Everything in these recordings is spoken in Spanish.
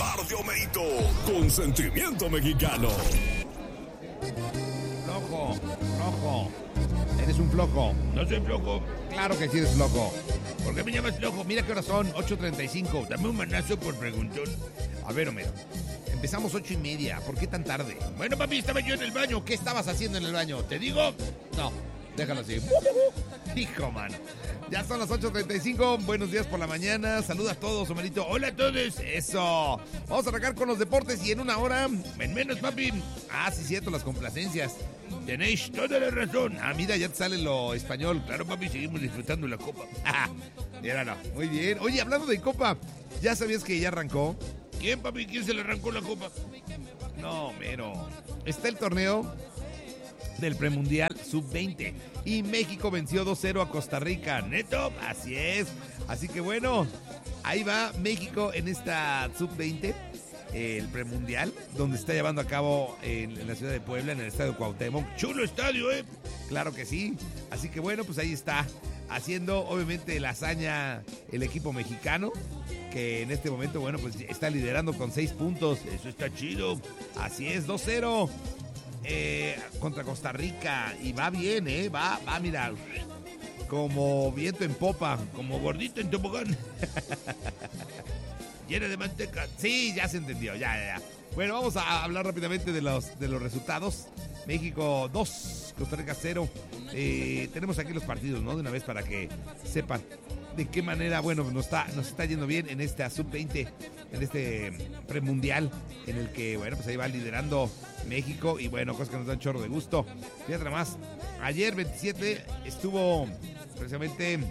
tarde, Homerito, con sentimiento mexicano. Flojo. Eres un flojo. No soy flojo. Claro que sí eres flojo. ¿Por qué me llamas flojo? Mira qué horas son, 8:35. Dame un manazo por preguntón. A ver, Homero. Empezamos 8:30. ¿Por qué tan tarde? Bueno, papi, estaba yo en el baño. ¿Qué estabas haciendo en el baño? ¿Te digo? No, déjalo así. Hijo, man. Ya son las 8:35. Buenos días por la mañana. Saluda a todos, Homerito. Hola a todos. Eso. Vamos a arrancar con los deportes y en una hora... En menos, papi. Ah, sí, cierto, las complacencias. Tenéis toda la razón. Ah, mira, ya te sale lo español. Claro, papi, seguimos disfrutando la copa. Míralo, muy bien. Oye, hablando de copa, ¿ya sabías que ya arrancó? ¿Quién, papi? ¿Quién se le arrancó la copa? No, mero. Está el torneo del premundial sub-20 y México venció 2-0 a Costa Rica. ¿Neto? Así es. Así que bueno, ahí va México en esta sub-20, el premundial, donde se está llevando a cabo en la ciudad de Puebla, en el estadio Cuauhtémoc. Chulo estadio, ¿eh? Claro que sí. Así que bueno, pues ahí está, haciendo obviamente la hazaña el equipo mexicano, que en este momento, bueno, pues está liderando con 6 puntos. Eso está chido. Así es, 2-0 contra Costa Rica. Y va bien, va, mira, como viento en popa. Como gordito en tobogán. Llena de manteca. Sí, ya se entendió, ya. Bueno, vamos a hablar rápidamente de los resultados. México 2, Costa Rica 0. Tenemos aquí los partidos, ¿no? De una vez para que sepan de qué manera, bueno, nos está yendo bien en esta sub-20, en este premundial, en el que, bueno, pues ahí va liderando México y, bueno, cosas que nos dan chorro de gusto. Fíjate nada más, ayer 27 estuvo precisamente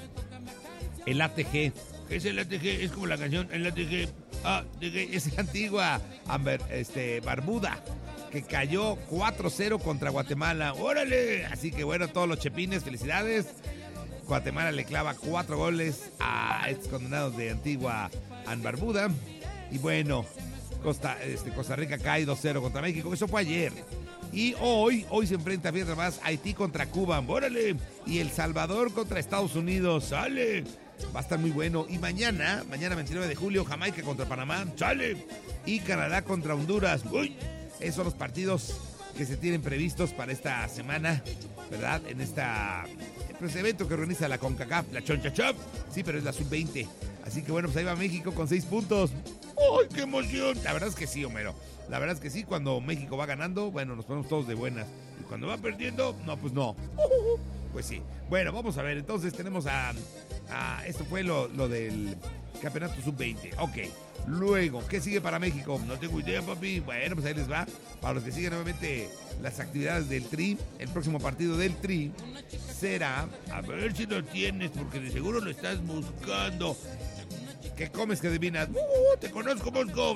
el ATG. ¿Qué es el ATG? Es como la canción, el ATG. Es la antigua Barbuda, que cayó 4-0 contra Guatemala. ¡Órale! Así que bueno, todos los chepines, felicidades. Guatemala le clava 4 goles a estos condenados de Antigua Barbuda. Y bueno, Costa Rica cae 2-0 contra México. Eso fue ayer. Y hoy se enfrenta, fíjate más, Haití contra Cuba. ¡Órale! Y El Salvador contra Estados Unidos. ¡Sale! Va a estar muy bueno. Y mañana 29 de julio, Jamaica contra Panamá. ¡Sale! Y Canadá contra Honduras. ¡Uy! Esos son los partidos que se tienen previstos para esta semana, ¿verdad? En pues, evento que organiza la CONCACAF, la CONCACAF. Sí, pero es la sub-20. Así que bueno, pues ahí va México con 6 puntos. ¡Ay, qué emoción! La verdad es que sí, Homero. La verdad es que sí, cuando México va ganando, bueno, nos ponemos todos de buenas. Y cuando va perdiendo, no, pues no. Pues sí. Bueno, vamos a ver. Entonces tenemos esto fue lo del campeonato sub-20. Ok. Luego, ¿qué sigue para México? No tengo idea, papi. Bueno, pues ahí les va. Para los que siguen nuevamente las actividades del Tri, el próximo partido del Tri será... A ver si lo tienes, porque de seguro lo estás buscando. ¿Qué comes que adivinas? Te conozco, Mosco.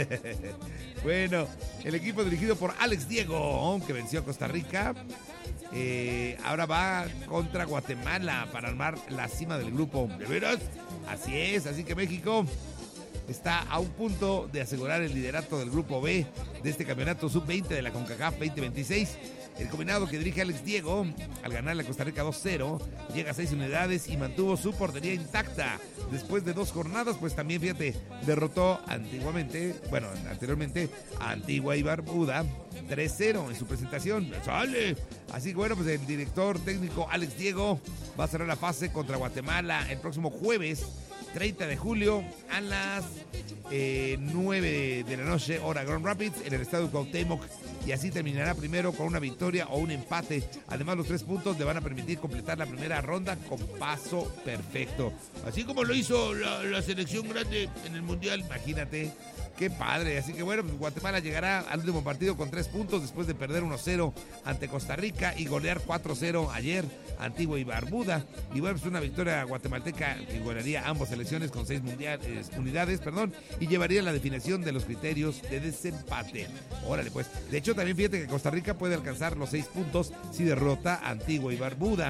Bueno, el equipo dirigido por Alex Diego, que venció a Costa Rica, ahora va contra Guatemala para armar la cima del grupo. ¿De veras? Así es, así que México está a un punto de asegurar el liderato del grupo B de este campeonato sub-20 de la CONCACAF 2026. El combinado que dirige Alex Diego, al ganarle a Costa Rica 2-0, llega a 6 unidades y mantuvo su portería intacta. Después de 2 jornadas, pues también, fíjate, derrotó anteriormente a Antigua y Barbuda 3-0 en su presentación. ¡Sale! Así que bueno, pues el director técnico Alex Diego va a cerrar la fase contra Guatemala el próximo jueves 30 de julio a las 9 de la noche, hora Grand Rapids, en el estadio Cuauhtémoc, y así terminará primero con una victoria o un empate. Además, los 3 puntos le van a permitir completar la primera ronda con paso perfecto. Así como lo hizo la selección grande en el Mundial. Imagínate, qué padre. Así que bueno, pues Guatemala llegará al último partido con 3 puntos después de perder 1-0 ante Costa Rica y golear 4-0 ayer Antigua y Barbuda. Y bueno, pues una victoria guatemalteca que golearía ambas selecciones con 6 unidades, y llevaría la definición de los criterios de desempate. Órale, pues. De hecho, también fíjate que Costa Rica puede alcanzar los 6 puntos si derrota a Antigua y Barbuda.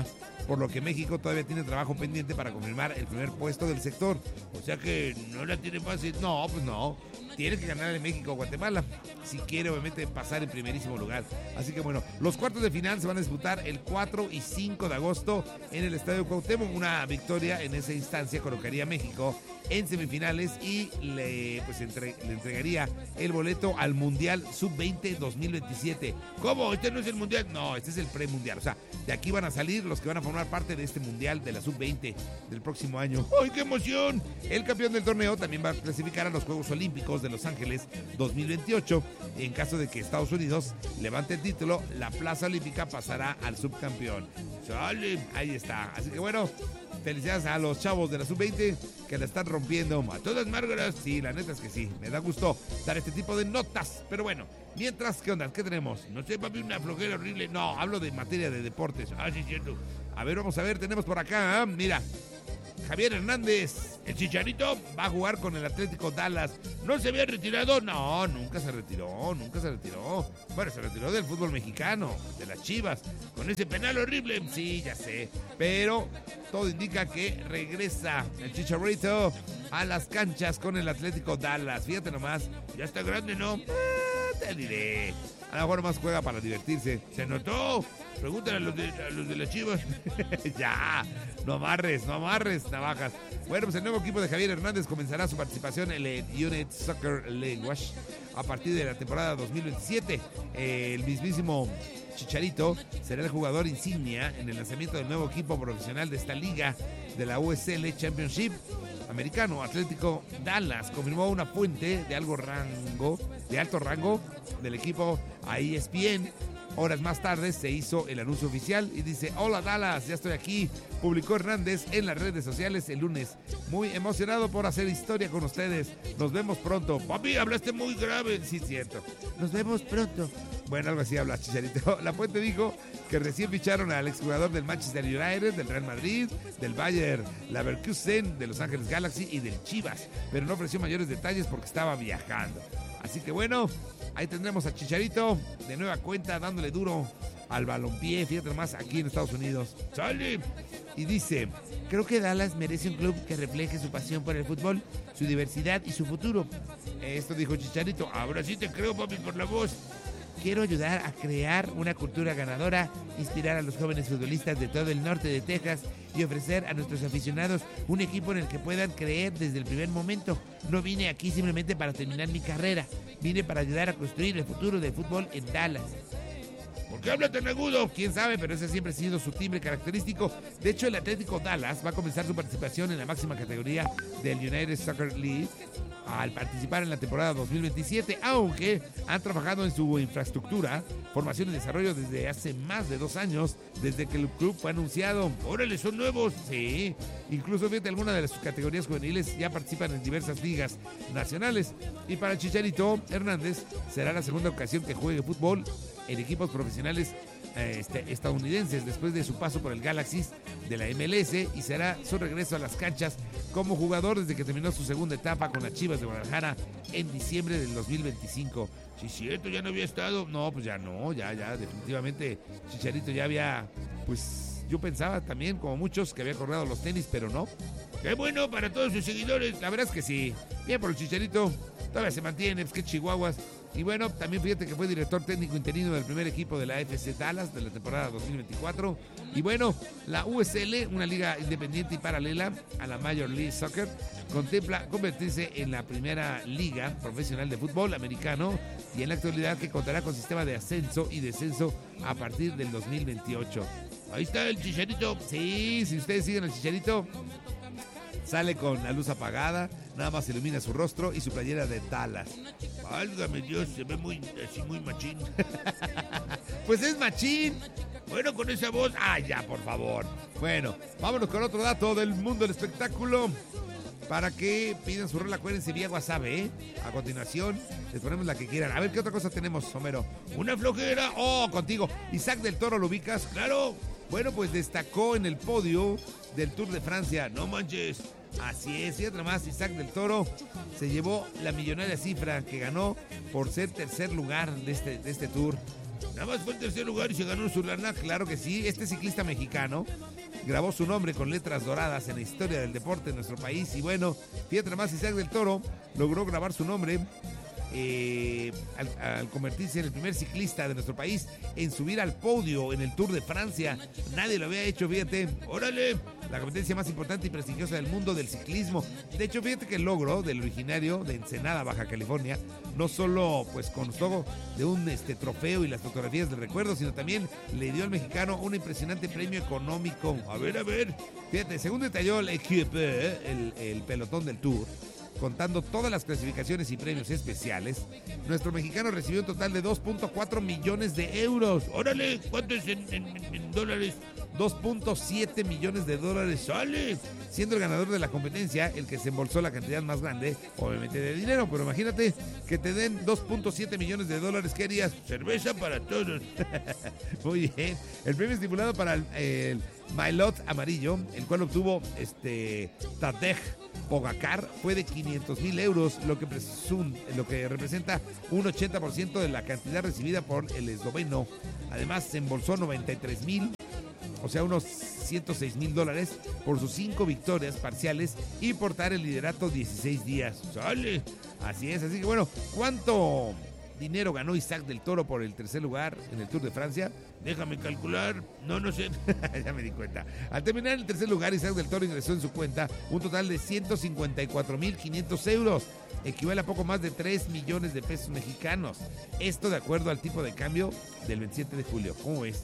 por lo que México todavía tiene trabajo pendiente para confirmar el primer puesto del sector. O sea que no la tiene fácil. No, pues no. Tiene que ganarle México a Guatemala si quiere obviamente pasar en primerísimo lugar. Así que bueno, los cuartos de final se van a disputar el 4 y 5 de agosto en el Estadio Cuauhtémoc. Una victoria en esa instancia colocaría a México en semifinales y le entregaría el boleto al Mundial Sub-20 2027. ¿Cómo? ¿Este no es el Mundial? No, este es el premundial. O sea, de aquí van a salir los que van a formar parte de este Mundial de la Sub-20 del próximo año. ¡Ay, qué emoción! El campeón del torneo también va a clasificar a los Juegos Olímpicos de Los Ángeles 2028. En caso de que Estados Unidos levante el título, la plaza olímpica pasará al subcampeón. ¡Sale! Ahí está. Así que bueno, felicidades a los chavos de la Sub-20 que la están rompiendo. A todas márgaras. Sí, la neta es que sí. Me da gusto dar este tipo de notas. Pero bueno, mientras, ¿qué onda? ¿Qué tenemos? No sé, papi, una flojera horrible. No, hablo de materia de deportes. Ah, sí, cierto. A ver, vamos a ver. Tenemos por acá, mira, Javier Hernández, ¿El Chicharito? va a jugar con el Atlético Dallas. ¿No se había retirado? No, nunca se retiró. Bueno, se retiró del fútbol mexicano, de las Chivas. Con ese penal horrible. Sí, ya sé. Pero todo indica que regresa el Chicharito a las canchas con el Atlético Dallas. Fíjate nomás. Ya está grande, ¿no? Te diré. A lo mejor más juega para divertirse. ¿Se notó? Pregúntale a los de las Chivas. Ya, no amarres navajas. Bueno, pues el nuevo equipo de Javier Hernández comenzará su participación en el United Soccer League a partir de la temporada 2027. El mismísimo Chicharito será el jugador insignia en el lanzamiento del nuevo equipo profesional de esta liga de la USL Championship americano. Atlético Dallas confirmó una fuente de alto rango del equipo a ESPN. Horas más tarde se hizo el anuncio oficial y dice: hola Dallas, ya estoy aquí. Publicó Hernández en las redes sociales el lunes. Muy emocionado por hacer historia con ustedes. Nos vemos pronto. Papi, hablaste muy grave. Sí, cierto. Nos vemos pronto. Bueno, algo así habla Chicharito. La fuente dijo que recién ficharon al exjugador del Manchester United, del Real Madrid, del Bayer Leverkusen, de Los Ángeles Galaxy y del Chivas, pero no ofreció mayores detalles porque estaba viajando. Así que bueno, ahí tendremos a Chicharito de nueva cuenta dándole duro al balompié, fíjate nomás, aquí en Estados Unidos. ¡Sale! Y dice: creo que Dallas merece un club que refleje su pasión por el fútbol, su diversidad y su futuro. Esto dijo Chicharito. Ahora sí te creo, papi, por la voz. Quiero ayudar a crear una cultura ganadora, inspirar a los jóvenes futbolistas de todo el norte de Texas y ofrecer a nuestros aficionados un equipo en el que puedan creer desde el primer momento. No vine aquí simplemente para terminar mi carrera, vine para ayudar a construir el futuro del fútbol en Dallas. ¿Por qué habla tan agudo? Quién sabe, pero ese siempre ha sido su timbre característico. De hecho, el Atlético Dallas va a comenzar su participación en la máxima categoría del United Soccer League al participar en la temporada 2027, aunque han trabajado en su infraestructura, formación y desarrollo desde hace más de 2 años, desde que el club fue anunciado. ¡Órale, son nuevos! Sí, incluso fíjate, algunas de las categorías juveniles ya participan en diversas ligas nacionales. Y para Chicharito Hernández será la segunda ocasión que juegue fútbol en equipos profesionales estadounidenses después de su paso por el Galaxy de la MLS, y será su regreso a las canchas como jugador desde que terminó su segunda etapa con las Chivas de Guadalajara en diciembre del 2025. Sí, cierto, ya no había estado. No, pues ya no, ya definitivamente Chicharito ya había, pues yo pensaba también, como muchos, que había corrido los tenis, pero no. ¡Qué bueno para todos sus seguidores! La verdad es que sí. Bien por el Chicharito, todavía se mantiene, pues qué chihuahuas. Y bueno, también fíjate que fue director técnico interino del primer equipo de la FC Dallas de la temporada 2024. Y bueno, la USL, una liga independiente y paralela a la Major League Soccer, contempla convertirse en la primera liga profesional de fútbol americano, y en la actualidad que contará con sistema de ascenso y descenso a partir del 2028. Ahí está el Chicharito. Sí, si ustedes siguen al Chicharito, sale con la luz apagada, nada más ilumina su rostro y su playera de Dallas. Válgame Dios, se ve muy machín. Pues es machín. Bueno, con esa voz. Ah, ya, por favor. Bueno, vámonos con otro dato del mundo del espectáculo. Para que pidan su rola, acuérdense vía WhatsApp, ¿eh? A continuación, les ponemos la que quieran. A ver, ¿qué otra cosa tenemos, Homero? Una flojera. Oh, contigo. Isaac del Toro, ¿lo ubicas? Claro. Bueno, pues destacó en el podio del Tour de Francia. No manches. Así es, y otra más, Isaac del Toro se llevó la millonaria cifra que ganó por ser tercer lugar de este tour. Nada más fue el tercer lugar y se ganó su lana. Claro que sí, este ciclista mexicano grabó su nombre con letras doradas en la historia del deporte en nuestro país. Y bueno, fíjate más, Isaac del Toro logró grabar su nombre al convertirse en el primer ciclista de nuestro país en subir al podio en el Tour de Francia. Nadie lo había hecho, fíjate. ¡Órale! La competencia más importante y prestigiosa del mundo del ciclismo. De hecho, fíjate que el logro del originario de Ensenada, Baja California, no solo pues constó de un trofeo y las fotografías de recuerdo, sino también le dio al mexicano un impresionante premio económico. A ver. Fíjate, según detalló el equipe, el pelotón del Tour, contando todas las clasificaciones y premios especiales, nuestro mexicano recibió un total de 2.4 millones de euros. ¡Órale! ¿Cuánto es en dólares? 2.7 millones de dólares, ¡Sale! siendo el ganador de la competencia el que se embolsó la cantidad más grande, obviamente de dinero, pero imagínate que te den 2.7 millones de dólares, ¿qué harías? Cerveza para todos. Muy bien. El premio estipulado para el Maillot amarillo, el cual obtuvo Tadej Pogacar, fue de 500,000 euros, lo que representa un 80% de la cantidad recibida por el esloveno. Además, se embolsó 93,000, o sea, unos 106,000 dólares por sus 5 victorias parciales y portar el liderato 16 días. ¡Sale! Así es, así que bueno, ¿cuánto dinero ganó Isaac del Toro por el tercer lugar en el Tour de Francia? Déjame calcular. No sé. Ya me di cuenta. Al terminar en el tercer lugar, Isaac del Toro ingresó en su cuenta un total de 154,500 euros. Equivale a poco más de 3 millones de pesos mexicanos. Esto de acuerdo al tipo de cambio del 27 de julio. ¿Cómo ves?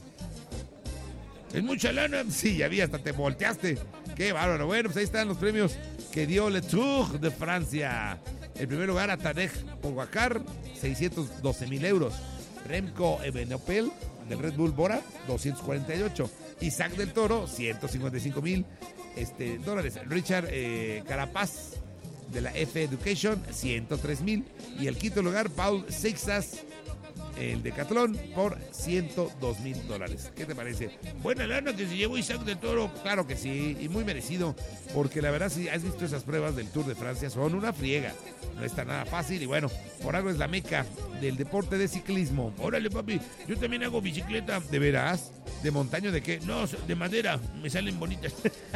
¿Es mucha lana? Sí, ya vi, hasta te volteaste. Qué bárbaro. Bueno, pues ahí están los premios que dio Le Tour de Francia. En primer lugar, a Tadej Pogacar, 612,000 euros. Remco Evenepoel, del Red Bull Bora, 248. Isaac del Toro, 155,000 dólares. Richard Carapaz, de la F Education, 103,000. Y el quinto lugar, Paul Seixas, el Decathlon, por 102,000 dólares. ¿Qué te parece? Buena lana que se llevó Isaac del Toro. Claro que sí, y muy merecido, porque la verdad, si has visto esas pruebas del Tour de Francia, son una friega. No está nada fácil y bueno, por algo es la meca del deporte de ciclismo. Órale, papi, yo también hago bicicleta. ¿De veras? ¿De montaña de qué? No, de madera, me salen bonitas.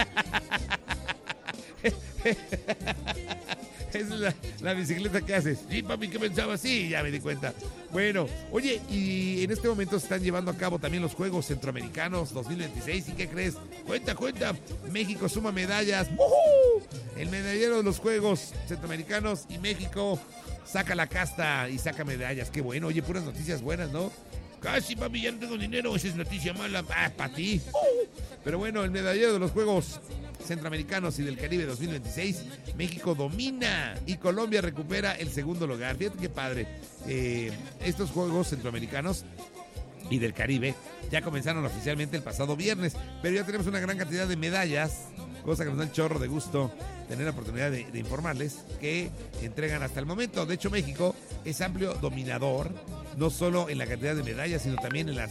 Es la bicicleta que haces. Sí, papi, ¿qué pensabas? Sí, ya me di cuenta. Bueno, oye, y en este momento se están llevando a cabo también los Juegos Centroamericanos 2026. ¿Y qué crees? Cuenta. México suma medallas. ¡Woohoo! El medallero de los Juegos Centroamericanos y México saca la casta y saca medallas. Qué bueno. Oye, puras noticias buenas, ¿no? Casi, papi, ya no tengo dinero. Esa es noticia mala. Para ti. Pero bueno, el medallero de los Juegos Centroamericanos y del Caribe 2026, México domina y Colombia recupera el segundo lugar. Fíjate qué padre. Estos Juegos Centroamericanos y del Caribe ya comenzaron oficialmente el pasado viernes, pero ya tenemos una gran cantidad de medallas, cosa que nos da el chorro de gusto tener la oportunidad de informarles que entregan hasta el momento. De hecho, México es amplio dominador, no solo en la cantidad de medallas, sino también en las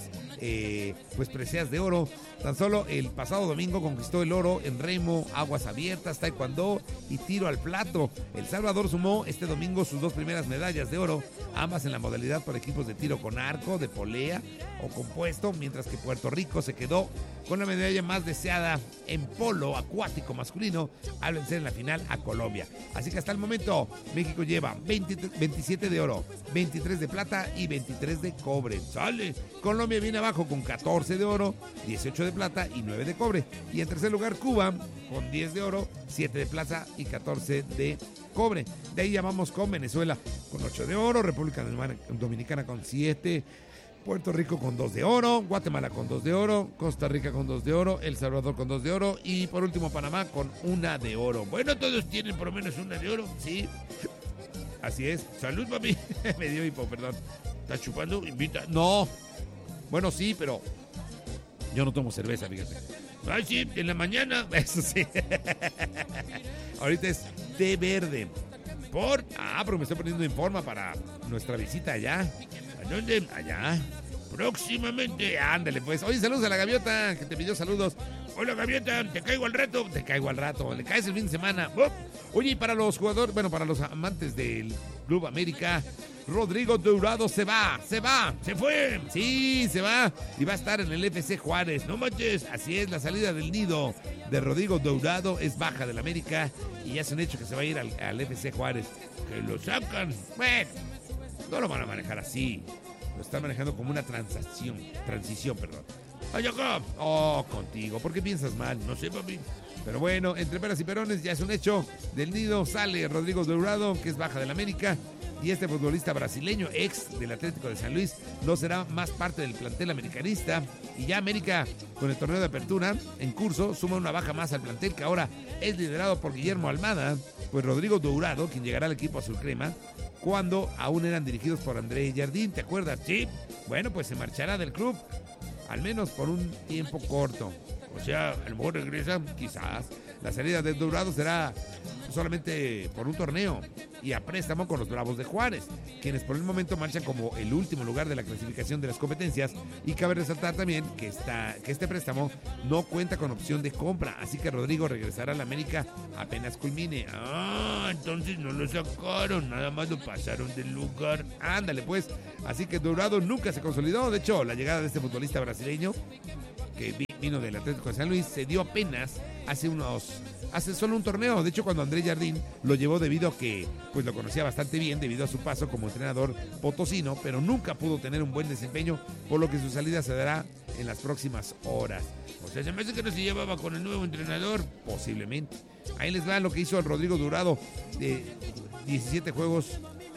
preseas de oro. Tan solo el pasado domingo conquistó el oro en remo, aguas abiertas, taekwondo y tiro al plato. El Salvador sumó este domingo sus 2 primeras medallas de oro, ambas en la modalidad por equipos de tiro con arco, de polea o compuesto, mientras que Puerto Rico se quedó con la medalla más deseada en polo acuático masculino al vencer en la final a Colombia. Así que hasta el momento México lleva 27 de oro, 23 de plata y 23 de cobre. ¡Sale! Colombia viene abajo con 14 de oro, 18 de plata y 9 de cobre. Y en tercer lugar Cuba con 10 de oro, 7 de plata y 14 de cobre. De ahí ya vamos con Venezuela con 8 de oro, República Dominicana con 7, Puerto Rico con 2 de oro, Guatemala con 2 de oro, Costa Rica con 2 de oro, El Salvador con 2 de oro y por último Panamá con 1 de oro. Bueno, todos tienen por lo menos 1 de oro. Sí, así es. Salud, papi. Me dio hipo, perdón. ¿Estás chupando? Invita. No. Bueno, sí, pero yo no tomo cerveza, fíjate. Ay, sí, en la mañana. Eso sí. Ahorita es té verde. ¿Por? Pero me estoy poniendo en forma para nuestra visita allá. ¿A dónde? Allá. Próximamente. Ándale, pues. Oye, saludos a la gaviota que te pidió saludos. Hola, Gaviota, te caigo al rato. Te caigo al rato, le caes el fin de semana. ¡Oh! Oye, y para los jugadores, bueno, para los amantes del Club América, Rodrigo Dourado se fue. Sí, se va y va a estar en el FC Juárez. No manches, así es, la salida del nido de Rodrigo Dourado es baja del América y ya es un hecho que se va a ir al FC Juárez. Que lo sacan. Bueno, no lo van a manejar así. Lo están manejando como una transición. ¡Ay, acá! Oh, contigo, ¿por qué piensas mal? No sé, papi. Pero bueno, entre peras y perones ya es un hecho. Del nido sale Rodrigo Dourado, que es baja del América. Y este futbolista brasileño, ex del Atlético de San Luis, no será más parte del plantel americanista. Y ya América, con el torneo de apertura en curso, suma una baja más al plantel que ahora es liderado por Guillermo Almada. Pues Rodrigo Dourado, quien llegará al equipo azul crema, cuando aún eran dirigidos por André Jardín, ¿te acuerdas? Sí. Bueno, pues se marchará del club, al menos por un tiempo corto. O sea, a lo mejor regresa. Quizás. La salida de Dourado será solamente por un torneo y a préstamo con los Bravos de Juárez, quienes por el momento marchan como el último lugar de la clasificación de las competencias. Y cabe resaltar también que este préstamo no cuenta con opción de compra, así que Rodrigo regresará a la América apenas culmine. Ah, entonces no lo sacaron, nada más lo pasaron del lugar. Ándale pues, así que Dourado nunca se consolidó. De hecho, la llegada de este futbolista brasileño que vino del Atlético de San Luis se dio apenas hace solo un torneo. De hecho, cuando André Jardín lo llevó debido a que pues lo conocía bastante bien debido a su paso como entrenador potosino, pero nunca pudo tener un buen desempeño, por lo que su salida se dará en las próximas horas. O sea, se me hace que no se llevaba con el nuevo entrenador. Posiblemente. Ahí les va lo que hizo el Rodrigo Dourado. 17 juegos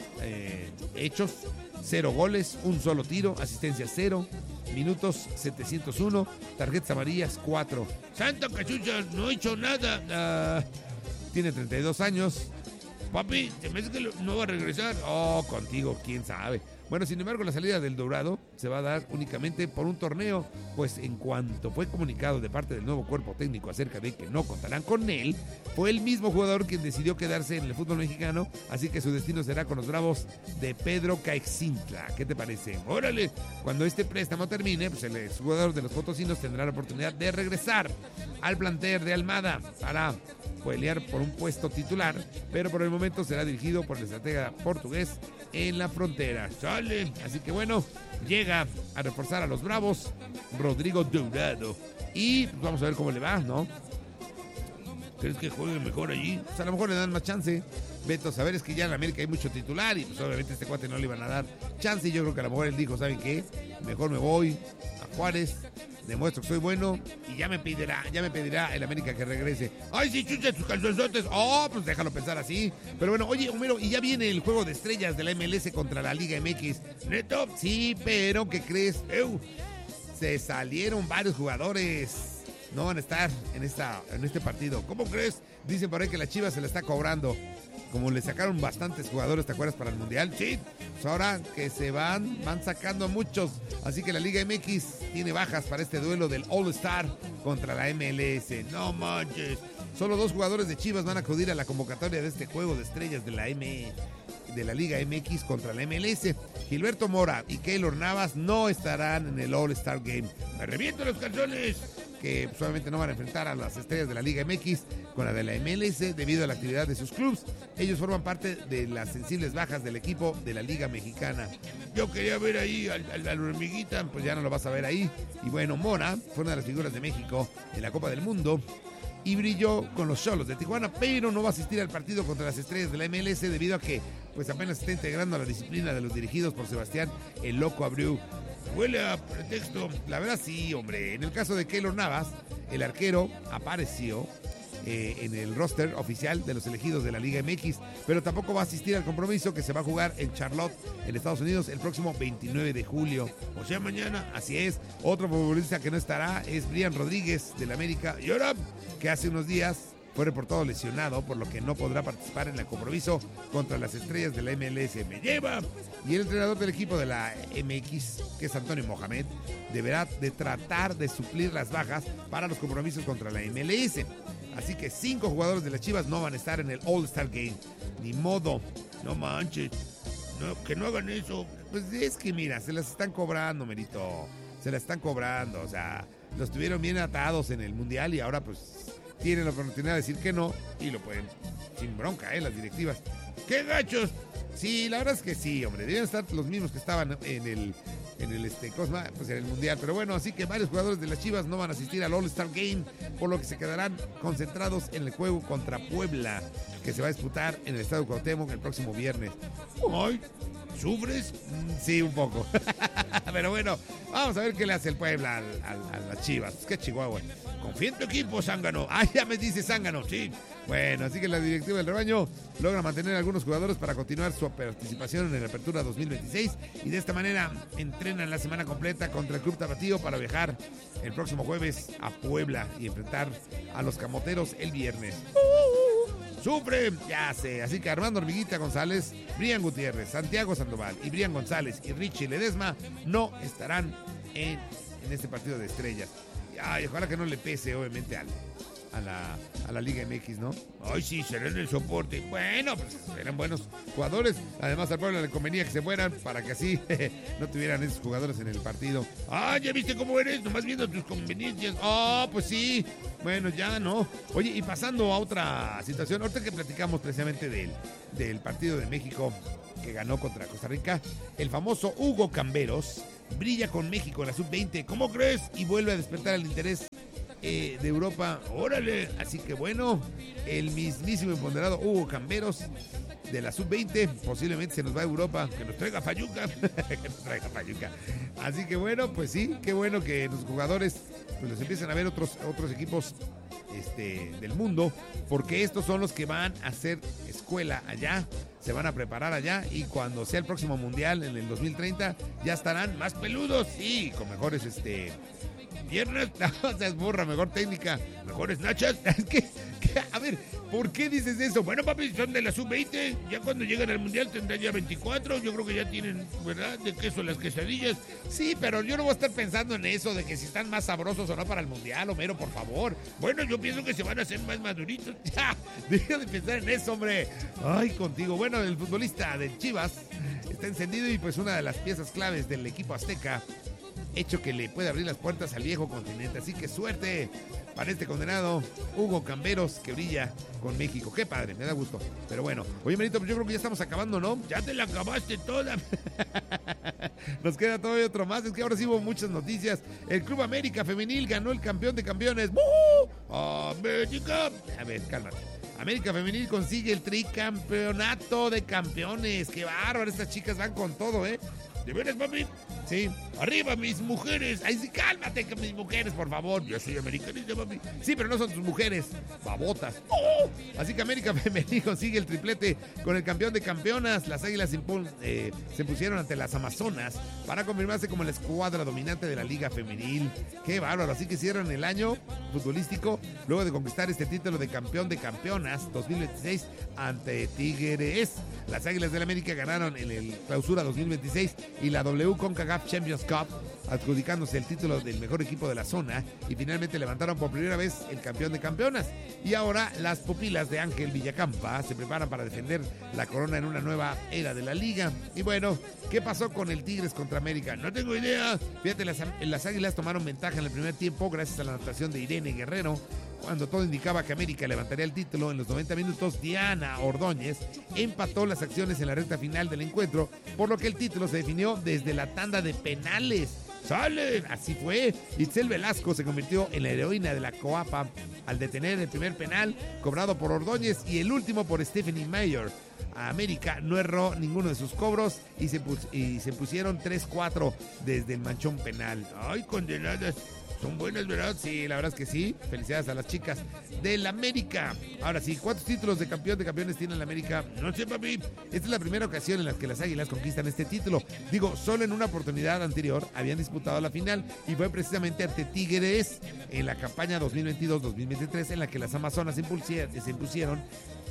hechos, 0 goles, un solo tiro, asistencia 0, minutos 701, tarjetas amarillas 4. Santa cachucha, no he hecho nada. Tiene 32 años. Papi, ¿te me hace que no va a regresar? Oh, contigo, quién sabe. Bueno, sin embargo, la salida del Dourado se va a dar únicamente por un torneo, pues en cuanto fue comunicado de parte del nuevo cuerpo técnico acerca de que no contarán con él, fue el mismo jugador quien decidió quedarse en el fútbol mexicano, así que su destino será con los Bravos de Pedro Caixintla. ¿Qué te parece? Órale. Cuando este préstamo termine, pues el jugador de los potosinos tendrá la oportunidad de regresar al plantel de Almada para pelear por un puesto titular, pero por el momento será dirigido por el estratega portugués en la frontera. Sale, así que bueno, llega a reforzar a los Bravos Rodrigo Dourado y pues vamos a ver cómo le va, ¿no? ¿Crees que juegue mejor allí? Pues a lo mejor le dan más chance. Beto, saber es que ya en América hay mucho titular y pues obviamente a este cuate no le iban a dar chance, y yo creo que a lo mejor él dijo, ¿saben qué? Mejor me voy a Juárez, demuestro que soy bueno y ya me pedirá el América que regrese. ¡Ay, sí, chucha tus calzonzotes! Oh, pues déjalo pensar así. Pero bueno, oye, Homero, y ya viene el juego de estrellas de la MLS contra la Liga MX. ¿Neto? Sí, pero ¿qué crees? Se salieron varios jugadores. No van a estar en este partido. ¿Cómo crees? Dicen por ahí que la Chivas se la está cobrando. Como le sacaron bastantes jugadores, ¿te acuerdas? Para el Mundial. Sí. Pues ahora que se van sacando a muchos. Así que la Liga MX tiene bajas para este duelo del All-Star contra la MLS. No manches. Solo 2 jugadores de Chivas van a acudir a la convocatoria de este juego de estrellas de la Liga MX contra la MLS. Gilberto Mora y Keylor Navas no estarán en el All-Star Game. ¡Me reviento los calzones! Que solamente no van a enfrentar a las estrellas de la Liga MX con la de la MLS debido a la actividad de sus clubes. Ellos forman parte de las sensibles bajas del equipo de la Liga Mexicana. Yo quería ver ahí al hormiguita. Pues ya no lo vas a ver ahí. Y bueno, Mora fue una de las figuras de México en la Copa del Mundo y brilló con los Xolos de Tijuana, pero no va a asistir al partido contra las estrellas de la MLS debido a que pues apenas se está integrando a la disciplina de los dirigidos por Sebastián el Loco Abreu. Huele a pretexto. La verdad sí, hombre. En el caso de Keylor Navas, el arquero apareció en el roster oficial de los elegidos de la Liga MX, pero tampoco va a asistir al compromiso que se va a jugar en Charlotte, en Estados Unidos, el próximo 29 de julio. O sea, mañana. Así es. Otro futbolista que no estará es Brian Rodríguez del América, y ahora que hace unos días fue reportado lesionado, por lo que no podrá participar en el compromiso contra las estrellas de la MLS. ¡Me lleva! Y el entrenador del equipo de la MX, que es Antonio Mohamed, deberá de tratar de suplir las bajas para los compromisos contra la MLS. Así que 5 jugadores de las Chivas no van a estar en el All-Star Game. Ni modo. No manches. No, que no hagan eso. Pues es que mira, se las están cobrando, Merito. se la están cobrando, o sea, los tuvieron bien atados en el Mundial y ahora pues tienen la oportunidad de decir que no y lo pueden sin bronca, las directivas. ¡Qué gachos! Sí, la verdad es que sí, hombre, deben estar los mismos que estaban en el Cosma, pues en el Mundial, pero bueno, así que varios jugadores de las Chivas no van a asistir al All-Star Game, por lo que se quedarán concentrados en el juego contra Puebla, que se va a disputar en el Estadio Cuauhtémoc el próximo viernes. Ay, ¿sufres? Sí, un poco. Pero bueno, vamos a ver qué le hace el Puebla a las Chivas. Qué Chihuahua. Confía en tu equipo, Zángano. Ah, ya me dice Zángano, sí. Bueno, así que la directiva del rebaño logra mantener a algunos jugadores para continuar su participación en la Apertura 2026 y de esta manera entrenan la semana completa contra el Club Tapatío para viajar el próximo jueves a Puebla y enfrentar a los Camoteros el viernes. ¡Sufre! Ya sé, así que Armando Hormiguita González, Brian Gutiérrez, Santiago Sandoval y Brian González y Richie Ledesma no estarán en este partido de estrellas. Ay, ojalá que no le pese, obviamente, a la Liga MX, ¿no? Ay, sí, serán el soporte. Bueno, pues eran buenos jugadores. Además, al pueblo le convenía que se fueran para que así no tuvieran esos jugadores en el partido. Ah, ya viste cómo eres, nomás viendo tus conveniencias. Pues sí. Bueno, ya no. Oye, y pasando a otra situación, ahorita que platicamos precisamente del partido de México que ganó contra Costa Rica, el famoso Hugo Camberos brilla con México en la sub-20. ¿Cómo crees? Y vuelve a despertar el interés de Europa. ¡Órale! Así que bueno, el mismísimo empoderado Hugo Camberos de la sub-20 posiblemente se nos va a Europa. Que nos traiga Fayuca. Que nos traiga Fayuca. Así que bueno, pues sí, qué bueno que los jugadores pues los empiezan a ver otros equipos del mundo, porque estos son los que van a hacer escuela allá, se van a preparar allá y cuando sea el próximo mundial en el 2030 ya estarán más peludos y con mejores piernas, no seas burra, mejor técnica, mejores nachas. A ver, ¿por qué dices eso? Bueno, papi, son de la sub-20, ya cuando lleguen al mundial tendrán ya 24, yo creo que ya tienen, ¿verdad?, de queso las quesadillas. Sí, pero yo no voy a estar pensando en eso, de que si están más sabrosos o no para el mundial, Homero, por favor. Bueno, yo pienso que se van a hacer más maduritos. Ya, deja de pensar en eso, hombre. Ay, contigo. Bueno, el futbolista de Chivas está encendido y pues una de las piezas claves del equipo azteca, hecho que le puede abrir las puertas al viejo continente. Así que suerte para este condenado Hugo Camberos que brilla con México. Qué padre, me da gusto. Pero bueno, oye, Merito, pues yo creo que ya estamos acabando, ¿no? Ya te la acabaste toda. Nos queda todavía otro más. Es que ahora sí hubo muchas noticias. El Club América Femenil ganó el campeón de campeones. ¡América! A ver, cálmate. América Femenil consigue el tricampeonato de campeones. Qué bárbaro, estas chicas van con todo, ¿eh? ¿De veras, papi? Sí. ¡Arriba, mis mujeres! Ay, sí, cálmate, que mis mujeres, por favor. Yo soy americanista, papi. Sí, pero no son tus mujeres, babotas. Así que América Femenil consigue el triplete con el campeón de campeonas. Las Águilas se pusieron ante las Amazonas para confirmarse como la escuadra dominante de la Liga Femenil. ¡Qué bárbaro! Así que cierran el año futbolístico luego de conquistar este título de campeón de campeonas 2026 ante Tigres. Las Águilas del América ganaron en el Clausura 2026 y la W CONCACAF Champions Cup, adjudicándose el título del mejor equipo de la zona y finalmente levantaron por primera vez el campeón de campeonas. Y ahora las pupilas de Ángel Villacampa se preparan para defender la corona en una nueva era de la liga. Y bueno, ¿qué pasó con el Tigres contra América? No tengo idea. Fíjate, las Águilas tomaron ventaja en el primer tiempo gracias a la anotación de Irene Guerrero. Cuando todo indicaba que América levantaría el título en los 90 minutos, Diana Ordóñez empató las acciones en la recta final del encuentro, por lo que el título se definió desde la tanda de penales. ¡Salen! Así fue. Itzel Velasco se convirtió en la heroína de la Coapa al detener el primer penal cobrado por Ordóñez y el último por Stephanie Mayer. América no erró ninguno de sus cobros y se pusieron 3-4 desde el manchón penal. ¡Ay, condenadas! Son buenas, ¿verdad? Sí, la verdad es que sí. Felicidades a las chicas del América. Ahora sí, ¿cuántos títulos de campeón de campeones tiene el América? No sé, papi. Esta es la primera ocasión en la que las Águilas conquistan este título. Digo, solo en una oportunidad anterior habían disputado la final y fue precisamente ante Tigres en la campaña 2022-2023 en la que las Amazonas se impusieron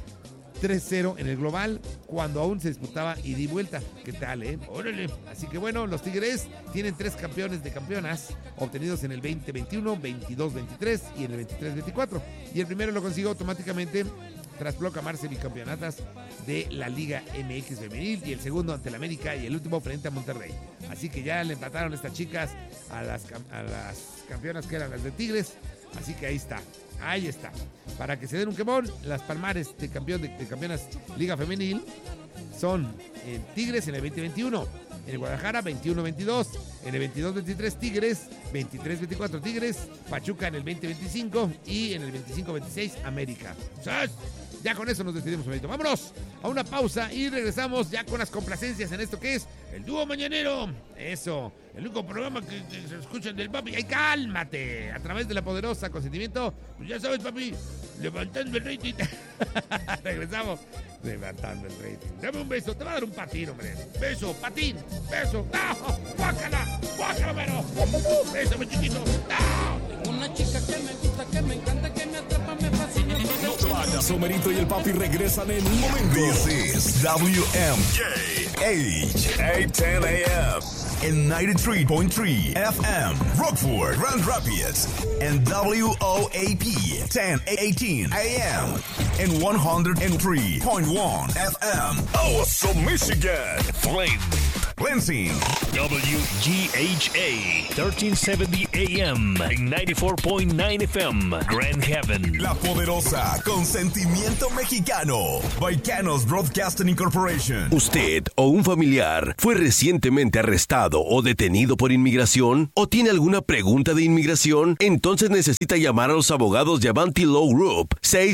3-0 en el global, cuando aún se disputaba ida y vuelta. ¿Qué tal, Órale. Así que bueno, los Tigres tienen 3 campeones de campeonas obtenidos en el 2021, 22-23 y en el 23-24. Y el primero lo consiguió automáticamente tras proclamarse bicampeonatas de la Liga MX femenil, y el segundo ante el América y el último frente a Monterrey. Así que ya le empataron estas chicas a las campeonas que eran las de Tigres. Así que ahí está. Para que se den un quemón, las palmares de campeonas Liga Femenil son en Tigres en el 2021, en el Guadalajara 21-22, en el 22-23 Tigres, 23-24 Tigres, Pachuca en el 20-25 y en el 25-26 América. ¿Sabes? Ya con eso nos despedimos, amiguito. Vámonos a una pausa y regresamos ya con las complacencias en esto que es el Dúo Mañanero. Eso, el único programa que se escucha del papi. ¡Ay, cálmate! A través de la poderosa Consentimiento. Pues ya sabes, papi, levantando el rating. Regresamos. Levantando el rating. Dame un beso, te va a dar un patín, hombre. Beso, patín, beso. ¡No! ¡Guácala! ¡Guácala, pero! ¡Bésame, chiquito! ¡No! Una chica que me gusta, que me encanta, que me atrapa, me fascina. No te vayas, Homerito y el papi regresan en un momento. This is WMJH, 810 AM. In 93.3 FM, Rockford, Grand Rapids, and WOAP 1018 AM, and 103.1 FM, Awesome, Michigan, Flint, Lansing, WGHA 1370 AM, and 94.9 FM, Grand Haven, La Poderosa, Consentimiento Mexicano, Baicanos Broadcasting Incorporation. ¿Usted o un familiar fue recientemente arrestado o detenido por inmigración? ¿O tiene alguna pregunta de inmigración? Entonces necesita llamar a los abogados de Avanti Law Group,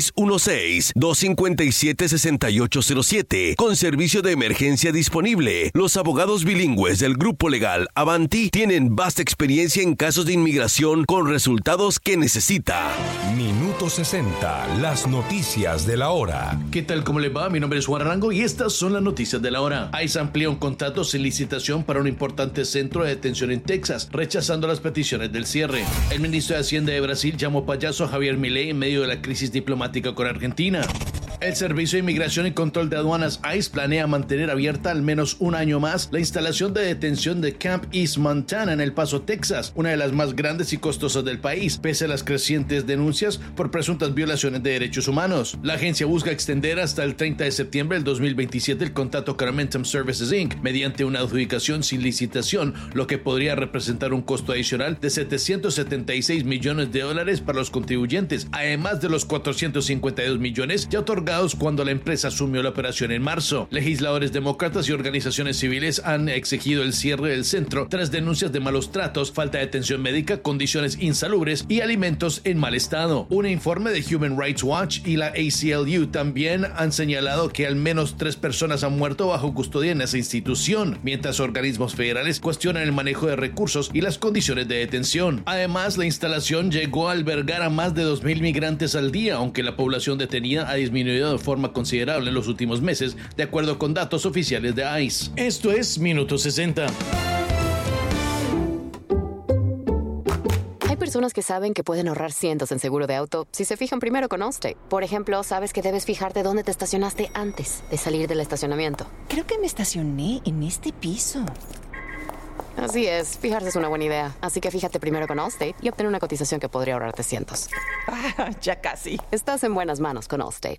616-257-6807, con servicio de emergencia disponible. Los abogados bilingües del grupo legal Avanti tienen vasta experiencia en casos de inmigración con resultados que necesita. Minuto 60, las noticias de la hora. ¿Qué tal? ¿Cómo le va? Mi nombre es Juan Arango y estas son las noticias de la hora. ICE amplía un contrato sin licitación para un importante centro de detención en Texas, rechazando las peticiones del cierre. El ministro de Hacienda de Brasil llamó payaso a Javier Milei en medio de la crisis diplomática con Argentina. El Servicio de Inmigración y Control de Aduanas ICE planea mantener abierta al menos un año más la instalación de detención de Camp East Montana en El Paso, Texas, una de las más grandes y costosas del país, pese a las crecientes denuncias por presuntas violaciones de derechos humanos. La agencia busca extender hasta el 30 de septiembre del 2027 el contrato Carmentum Services Inc. mediante una adjudicación sin licitación, lo que podría representar un costo adicional de $776 millones para los contribuyentes, además de los 452 millones ya otorgados cuando la empresa asumió la operación en marzo. Legisladores demócratas y organizaciones civiles han exigido el cierre del centro tras denuncias de malos tratos, falta de atención médica, condiciones insalubres y alimentos en mal estado. Un informe de Human Rights Watch y la ACLU también han señalado que al menos 3 personas han muerto bajo custodia en esa institución, mientras organismos federales cuestionan el manejo de recursos y las condiciones de detención. Además, la instalación llegó a albergar a más de 2,000 migrantes al día, aunque la población detenida ha disminuido de forma considerable en los últimos meses, de acuerdo con datos oficiales de ICE. Esto es Minuto 60. Hay personas que saben que pueden ahorrar cientos en seguro de auto si se fijan primero con Allstate. Por ejemplo, sabes que debes fijarte dónde te estacionaste antes de salir del estacionamiento. Creo que me estacioné en este piso. Así es, fijarse es una buena idea. Así que fíjate primero con Allstate y obtén una cotización que podría ahorrarte cientos. Ya casi. Estás en buenas manos con Allstate.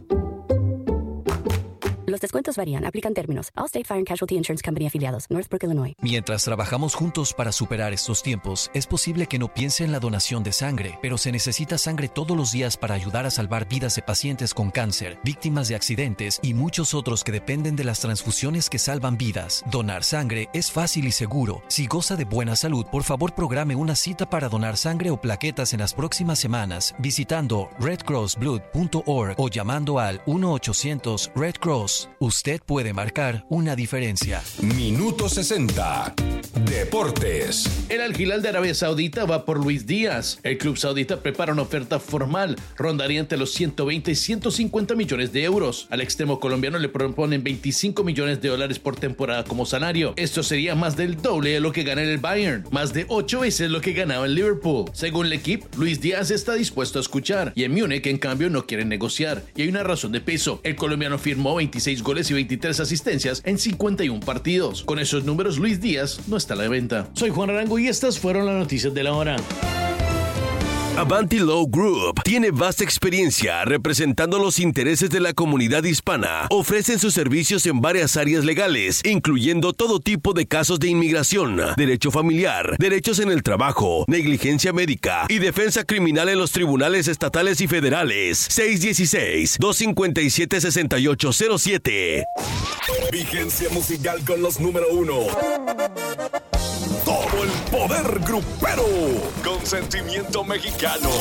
Los descuentos varían, aplican términos. Allstate Fire and Casualty Insurance Company afiliados, Northbrook, Illinois. Mientras trabajamos juntos para superar estos tiempos, es posible que no piense en la donación de sangre, pero se necesita sangre todos los días para ayudar a salvar vidas de pacientes con cáncer, víctimas de accidentes y muchos otros que dependen de las transfusiones que salvan vidas. Donar sangre es fácil y seguro. Si goza de buena salud, por favor programe una cita para donar sangre o plaquetas en las próximas semanas visitando redcrossblood.org o llamando al 1-800-RED-CROSS. Usted puede marcar una diferencia. Minuto 60. Deportes. El Al Hilal de Arabia Saudita va por Luis Díaz. El club saudita prepara una oferta formal. Rondaría entre los 120 y 150 millones de euros. Al extremo colombiano le proponen $25 millones por temporada como salario. Esto sería más del doble de lo que gana en el Bayern. Más de 8 veces lo que ganaba en Liverpool. Según el equipo, Luis Díaz está dispuesto a escuchar. Y en Múnich, en cambio, no quieren negociar. Y hay una razón de peso. El colombiano firmó 26 goles y 23 asistencias en 51 partidos. Con esos números, Luis Díaz no está a la venta. Soy Juan Arango y estas fueron las noticias de la hora. Avanti Law Group tiene vasta experiencia representando los intereses de la comunidad hispana. Ofrecen sus servicios en varias áreas legales, incluyendo todo tipo de casos de inmigración, derecho familiar, derechos en el trabajo, negligencia médica y defensa criminal en los tribunales estatales y federales. 616-257-6807. Vigencia musical con los número 1. Todo el poder grupero con sentimiento mexicano.